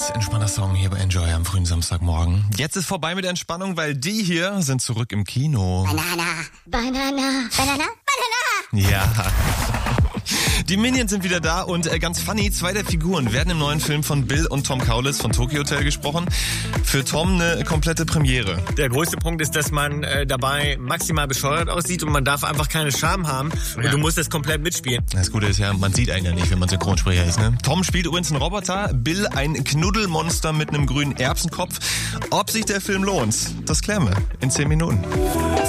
Ganz entspannter Song hier bei Enjoy am frühen Samstagmorgen. Jetzt ist vorbei mit der Entspannung, weil die hier sind zurück im Kino. Banana. Ja. Die Minions sind wieder da und ganz funny, 2 der Figuren werden im neuen Film von Bill und Tom Kaulitz von Tokyo Hotel gesprochen. Für Tom eine komplette Premiere. Der größte Punkt ist, dass man dabei maximal bescheuert aussieht und man darf einfach keine Scham haben und du musst das komplett mitspielen. Das Gute ist ja, man sieht einen ja nicht, wenn man Synchronsprecher ist, ne? Tom spielt übrigens einen Roboter, Bill ein Knuddelmonster mit einem grünen Erbsenkopf. Ob sich der Film lohnt, das klären wir in 10 Minuten.